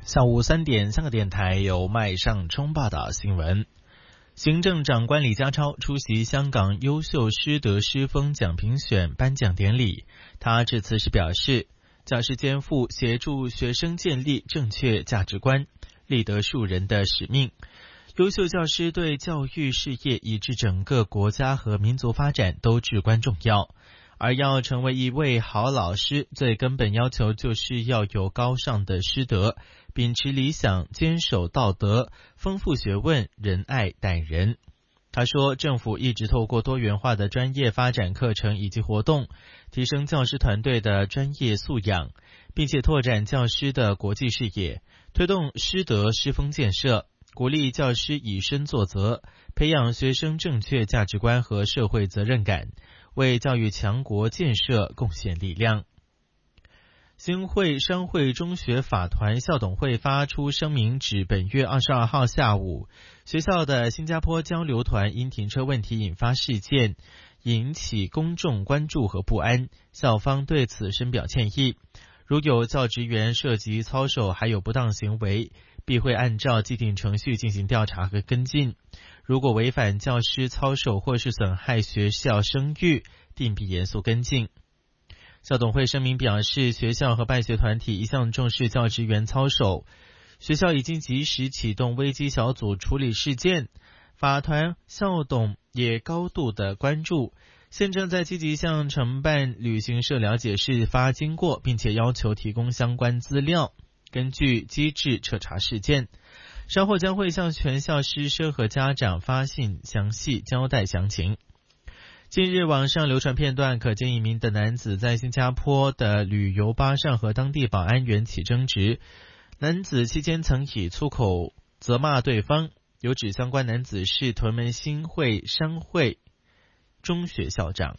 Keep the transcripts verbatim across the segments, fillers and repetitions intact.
下午三点，香港电台由麦尚冲报道新闻。行政长官李家超出席香港优秀师德师风奖评选颁奖典礼。他致辞时表示，教师肩负协助学生建立正确价值观、立德树人的使命。优秀教师对教育事业以至整个国家和民族发展都至关重要。而要成为一位好老师，最根本要求就是要有高尚的师德，秉持理想，坚守道德，丰富学问，仁爱待人。他说，政府一直透过多元化的专业发展课程以及活动，提升教师团队的专业素养，并且拓展教师的国际视野，推动师德师风建设，鼓励教师以身作则，培养学生正确价值观和社会责任感，为教育强国建设贡献力量。新会商会中学法团校董会发出声明，指本月二十二号下午，学校的新加坡交流团因停车问题引发事件，引起公众关注和不安，校方对此深表歉意。如有教职员涉及操守还有不当行为，必会按照既定程序进行调查和跟进。如果违反教师操守或是损害学校声誉，定必严肃跟进。校董会声明表示，学校和办学团体一向重视教职员操守，学校已经及时启动危机小组处理事件，法团校董也高度的关注，现正在积极向承办旅行社了解事发经过，并且要求提供相关资料，根据机制彻查事件。稍后将会向全校师生和家长发信详细交代详情。近日网上流传片段，可见一名的男子在新加坡的旅游巴上和当地保安员起争执，男子期间曾以粗口责骂对方，有指相关男子是屯门新会商会中学校长。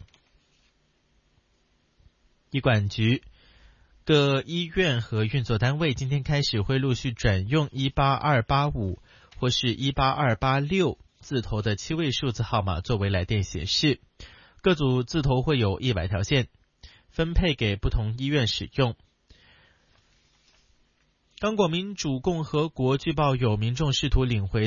医管局各医院和运作单位今天开始会陆续转用一八二八五或是一八二八六字头的七位数字号码作为来电显示，各组字头会有一百条线，分配给不同医院使用。刚果民主共和国据报有民众试图领回